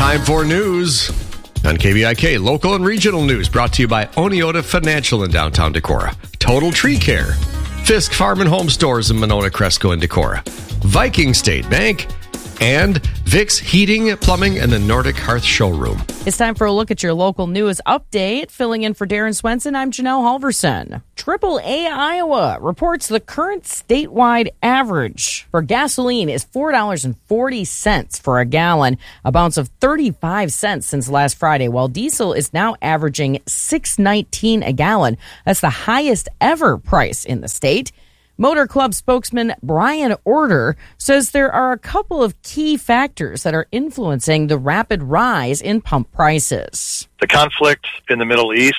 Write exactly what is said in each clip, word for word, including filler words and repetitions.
Time for news on K B I K. Local and regional news brought to you by Oneota Financial in downtown Decorah, Total Tree Care, Fisk Farm and Home Stores in Monona, Cresco, and Decorah, Viking State Bank, and Vicks Heating, Plumbing, and the Nordic Hearth Showroom. It's time for a look at your local news update. Filling in for Darren Swenson, I'm Janelle Halverson. triple A Iowa reports the current statewide average for gasoline is four dollars and forty cents for a gallon, a bounce of thirty-five cents since last Friday, while diesel is now averaging six dollars and nineteen cents a gallon. That's the highest ever price in the state. Motor Club spokesman Brian Order says there are a couple of key factors that are influencing the rapid rise in pump prices. The conflict in the Middle East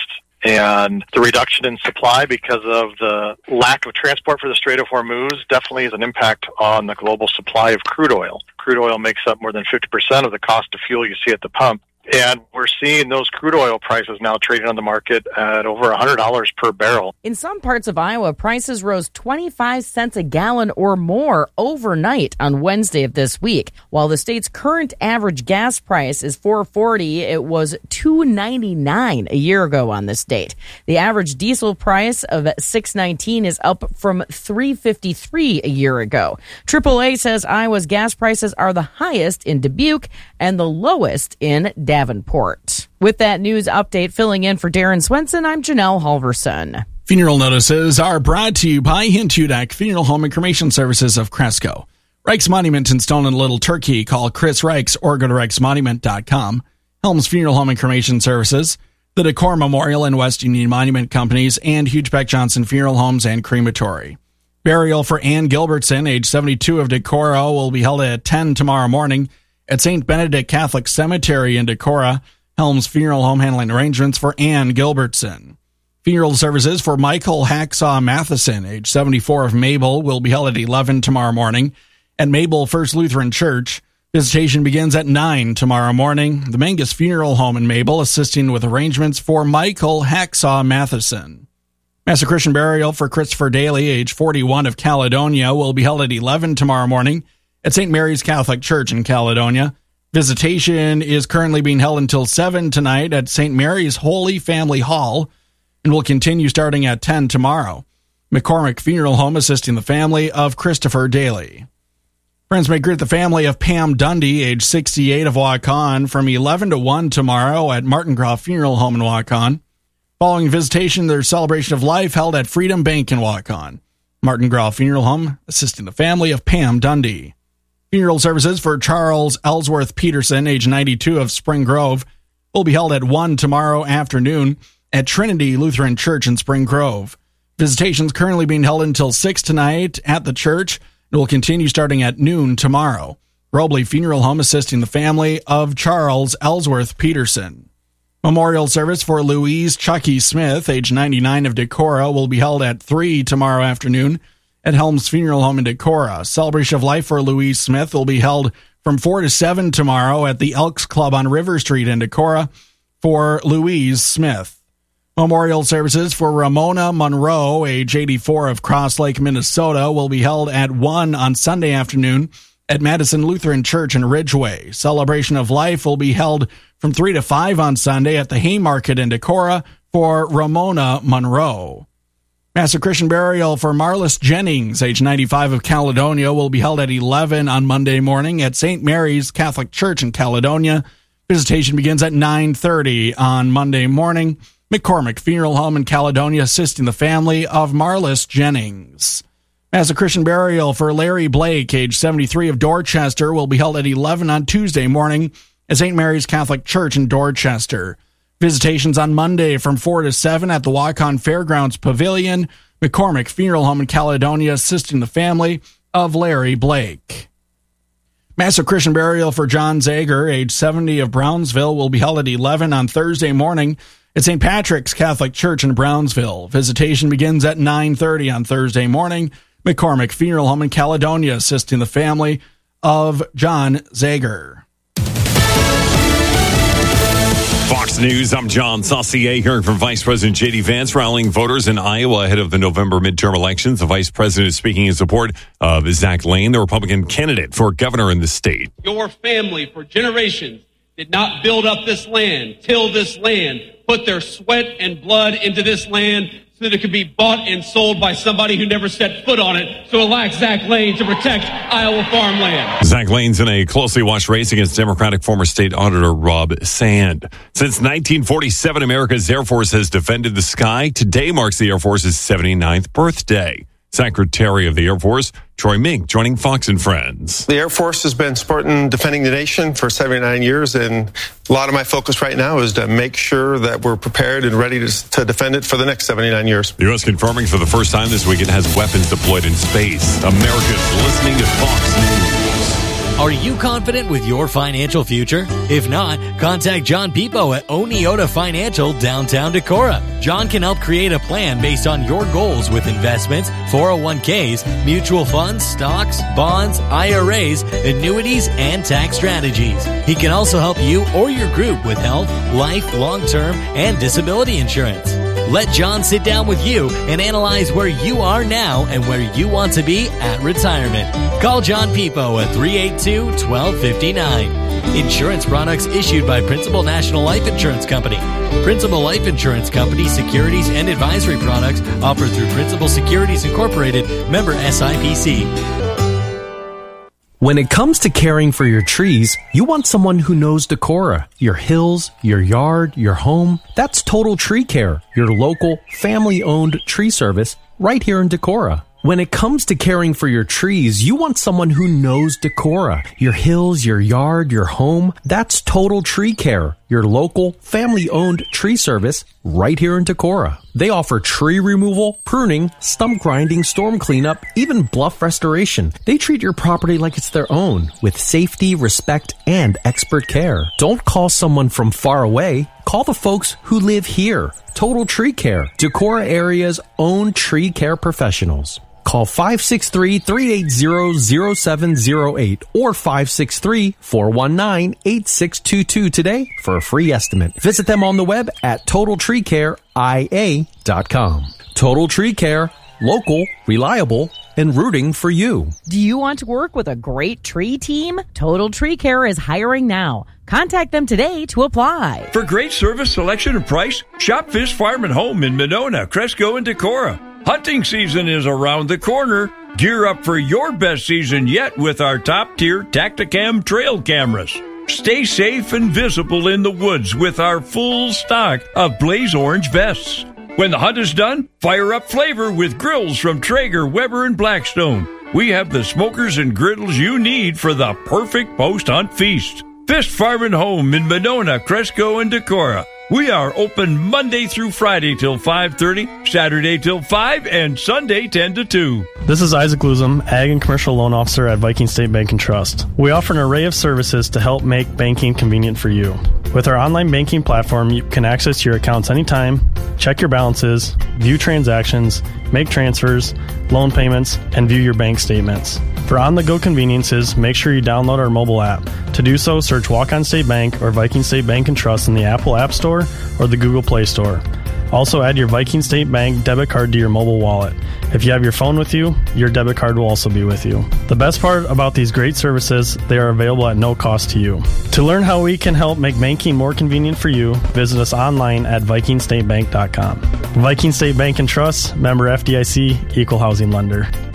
and the reduction in supply because of the lack of transport for the Strait of Hormuz definitely has an impact on the global supply of crude oil. Crude oil makes up more than fifty percent of the cost of fuel you see at the pump. And we're seeing those crude oil prices now trading on the market at over one hundred dollars per barrel. In some parts of Iowa, prices rose twenty-five cents a gallon or more overnight on Wednesday of this week. While the state's current average gas price is four dollars and forty cents, it was two dollars and ninety-nine cents a year ago on this date. The average diesel price of six dollars and nineteen cents is up from three dollars and fifty-three cents a year ago. triple A says Iowa's gas prices are the highest in Dubuque and the lowest in Davenport. With that news update, filling in for Darren Swenson, I'm Janelle Halverson. Funeral notices are brought to you by Hintudak Funeral Home and Cremation Services of Cresco. Reich's Monument in Stone and Little Turkey. Call Chris Reichs or go to reichs monument dot com. Helms Funeral Home and Cremation Services, the Decor Memorial and West Union Monument Companies, and Hugebeck Johnson Funeral Homes and Crematory. Burial for Ann Gilbertson, age seventy-two, of Decorah, will be held at ten tomorrow morning at Saint Benedict Catholic Cemetery in Decorah. Helms Funeral Home handling arrangements for Ann Gilbertson. Funeral services for Michael Hacksaw Matheson, age seventy-four, of Mabel, will be held at eleven tomorrow morning at Mabel First Lutheran Church. Visitation begins at nine tomorrow morning. The Mangus Funeral Home in Mabel assisting with arrangements for Michael Hacksaw Matheson. Mass Christian burial for Christopher Daly, age forty-one, of Caledonia, will be held at eleven tomorrow morning at Saint Mary's Catholic Church in Caledonia. Visitation is currently being held until seven tonight at Saint Mary's Holy Family Hall and will continue starting at ten tomorrow. McCormick Funeral Home assisting the family of Christopher Daly. Friends may greet the family of Pam Dundee, age sixty-eight, of Waukon, from eleven to one tomorrow at Martin Groff Funeral Home in Waukon. Following visitation, their celebration of life held at Freedom Bank in Waukon. Martin Groff Funeral Home assisting the family of Pam Dundee. Funeral services for Charles Ellsworth Peterson, age ninety-two, of Spring Grove, will be held at one tomorrow afternoon at Trinity Lutheran Church in Spring Grove. Visitations currently being held until six tonight at the church and will continue starting at noon tomorrow. Robley Funeral Home assisting the family of Charles Ellsworth Peterson. Memorial service for Louise Chucky Smith, age ninety-nine, of Decorah, will be held at three tomorrow afternoon at Helms Funeral Home in Decorah. Celebration of life for Louise Smith will be held from four to seven tomorrow at the Elks Club on River Street in Decorah for Louise Smith. Memorial services for Ramona Monroe, age eighty-four, of Cross Lake, Minnesota, will be held at one on Sunday afternoon at Madison Lutheran Church in Ridgeway. Celebration of life will be held from three to five on Sunday at the Haymarket in Decorah for Ramona Monroe. Mass Christian burial for Marlis Jennings, age ninety-five, of Caledonia, will be held at eleven on Monday morning at Saint Mary's Catholic Church in Caledonia. Visitation begins at nine thirty on Monday morning. McCormick Funeral Home in Caledonia assisting the family of Marlis Jennings. Mass Christian burial for Larry Blake, age seventy-three, of Dorchester, will be held at eleven on Tuesday morning at Saint Mary's Catholic Church in Dorchester. Visitations on Monday from four to seven at the Waukon Fairgrounds Pavilion. McCormick Funeral Home in Caledonia assisting the family of Larry Blake. Mass Christian burial for John Zager, age seventy, of Brownsville, will be held at eleven on Thursday morning at Saint Patrick's Catholic Church in Brownsville. Visitation begins at nine thirty on Thursday morning. McCormick Funeral Home in Caledonia assisting the family of John Zager. Fox News, I'm John Saucier, hearing from Vice President J D Vance, rallying voters in Iowa ahead of the November midterm elections. The Vice President is speaking in support of Zach Lane, the Republican candidate for governor in the state. Your family for generations did not build up this land, till this land, put their sweat and blood into this land so that it could be bought and sold by somebody who never set foot on it. So elect Zach Lane to protect Iowa farmland. Zach Lane's in a closely watched race against Democratic former state auditor Rob Sand. Since nineteen forty-seven, America's Air Force has defended the sky. Today marks the Air Force's seventy-ninth birthday. Secretary of the Air Force, Troy Mink, joining Fox and Friends. The Air Force has been supporting defending the nation for seventy-nine years, and a lot of my focus right now is to make sure that we're prepared and ready to, to defend it for the next seventy-nine years. The U S confirming for the first time this week it has weapons deployed in space. America's listening to Fox News. Are you confident with your financial future? If not, contact John Pipo at Oneota Financial, downtown Decorah. John can help create a plan based on your goals with investments, four oh one k's, mutual funds, stocks, bonds, I R As, annuities, and tax strategies. He can also help you or your group with health, life, long-term, and disability insurance. Let John sit down with you and analyze where you are now and where you want to be at retirement. Call John Pipo at three eight two, one two five nine. Insurance products issued by Principal National Life Insurance Company. Principal Life Insurance Company securities and advisory products offered through Principal Securities Incorporated, member S I P C. When it comes to caring for your trees, you want someone who knows Decorah, your hills, your yard, your home. That's Total Tree Care, your local, family-owned tree service right here in Decorah. When it comes to caring for your trees, you want someone who knows Decorah, your hills, your yard, your home. That's Total Tree Care, your local, family-owned tree service right here in Decorah. They offer tree removal, pruning, stump grinding, storm cleanup, even bluff restoration. They treat your property like it's their own, with safety, respect, and expert care. Don't call someone from far away. Call the folks who live here. Total Tree Care, Decorah area's own tree care professionals. Call five six three, three eight zero, zero seven zero eight or five six three, four one nine, eight six two two today for a free estimate. Visit them on the web at total tree care I A dot com. Total Tree Care, local, reliable, and rooting for you. Do you want to work with a great tree team? Total Tree Care is hiring now. Contact them today to apply. For great service, selection, and price, shop Fish Farm and Home in Monona, Cresco, and Decorah. Hunting season is around the corner. Gear up for your best season yet with our top-tier Tacticam trail cameras. Stay safe and visible in the woods with our full stock of Blaze Orange vests. When the hunt is done, fire up flavor with grills from Traeger, Weber, and Blackstone. We have the smokers and griddles you need for the perfect post-hunt feast. Fish Farm and Home in Monona, Cresco, and Decorah. We are open Monday through Friday till five thirty, Saturday till five, and Sunday ten to two. This is Isaac Luzum, Ag and Commercial Loan Officer at Viking State Bank and Trust. We offer an array of services to help make banking convenient for you. With our online banking platform, you can access your accounts anytime, check your balances, view transactions, make transfers, loan payments, and view your bank statements. For on-the-go conveniences, make sure you download our mobile app. To do so, search Walk-On State Bank or Viking State Bank and Trust in the Apple App Store or the Google Play Store. Also, add your Viking State Bank debit card to your mobile wallet. If you have your phone with you, your debit card will also be with you. The best part about these great services, they are available at no cost to you. To learn how we can help make banking more convenient for you, visit us online at viking state bank dot com. Viking State Bank and Trust, member F D I C, equal housing lender.